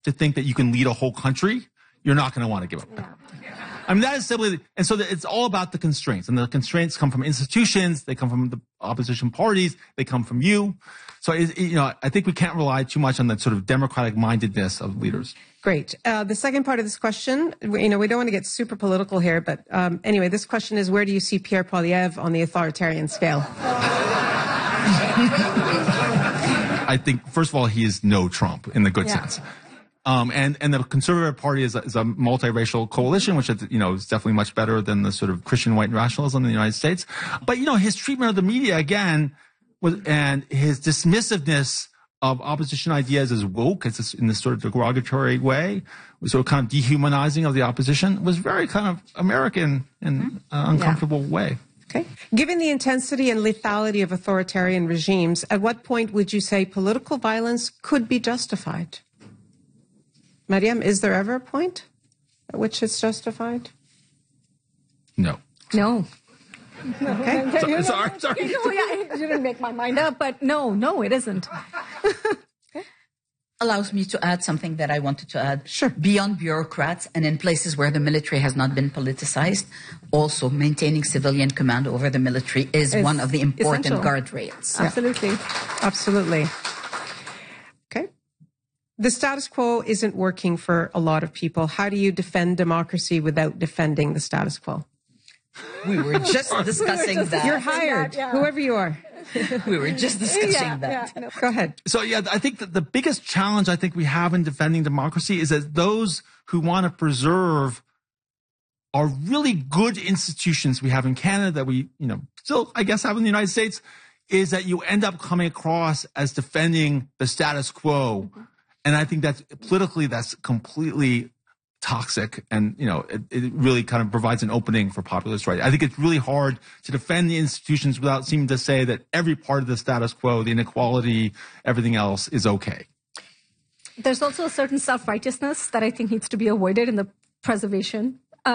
to think that you can lead a whole country, you're not going to want to give up power. I mean, that is simply, and so it's all about the constraints. And the constraints come from institutions, they come from the opposition parties, they come from you. So, I think we can't rely too much on that sort of democratic mindedness of leaders. Great. The second part of this question, we don't want to get super political here, but anyway, this question is, where do you see Pierre Poilievre on the authoritarian scale? I think, first of all, he is no Trump in the good sense. And the Conservative Party is a multiracial coalition, which is definitely much better than the sort of Christian white nationalism in the United States. But, his treatment of the media, again, and his dismissiveness of opposition ideas as woke, in this sort of derogatory way, sort of kind of dehumanizing of the opposition, was very kind of American and uncomfortable way. Okay. Given the intensity and lethality of authoritarian regimes, at what point would you say political violence could be justified? Mariam, is there ever a point at which it's justified? No. No. Okay. Sorry. I didn't make my mind up, but no, it isn't. Allows me to add something that I wanted to add. Sure. Beyond bureaucrats and in places where the military has not been politicized, also maintaining civilian command over the military is one of the important guardrails. Absolutely. Absolutely. Okay. The status quo isn't working for a lot of people. How do you defend democracy without defending the status quo? We were just discussing that. You're hired, whoever you are. We were just discussing that. Yeah. Go ahead. So, I think that the biggest challenge I think we have in defending democracy is that those who want to preserve our really good institutions we have in Canada that we, still, I guess, have in the United States, is that you end up coming across as defending the status quo. Mm-hmm. And I think that's politically, that's completely toxic, and it really kind of provides an opening for populist right. I think it's really hard to defend the institutions without seeming to say that every part of the status quo, the inequality, everything else is okay. There's also a certain self-righteousness that I think needs to be avoided in the preservation.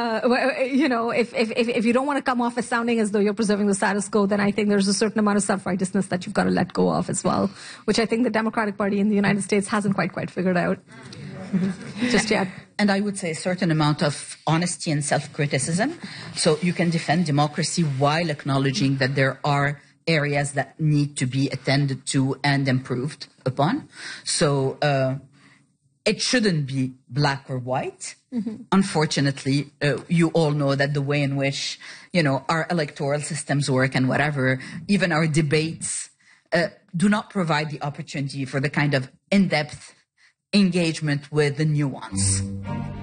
If you don't want to come off as sounding as though you're preserving the status quo, then I think there's a certain amount of self-righteousness that you've got to let go of as well, which I think the Democratic Party in the United States hasn't quite figured out just yet. And I would say a certain amount of honesty and self-criticism. So you can defend democracy while acknowledging that there are areas that need to be attended to and improved upon. So it shouldn't be black or white. Mm-hmm. Unfortunately, you all know that the way in which, our electoral systems work and whatever, even our debates do not provide the opportunity for the kind of in-depth engagement with the nuance.